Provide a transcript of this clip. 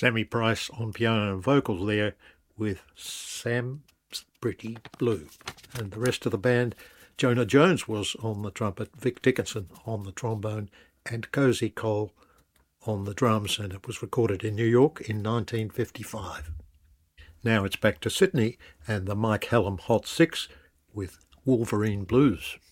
Sammy Price on piano and vocals there with Sam's Pretty Blue. And the rest of the band, Jonah Jones was on the trumpet, Vic Dickinson on the trombone, and Cozy Cole on the drums, and it was recorded in New York in 1955. Now it's back to Sydney and the Mike Hallam Hot Six with Wolverine Blues.